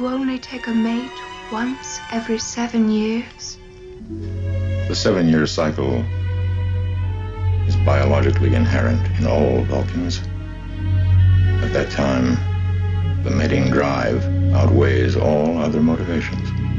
You only take a mate once every 7 years. The 7-year cycle is biologically inherent in all Vulcans. At that time, the mating drive outweighs all other motivations.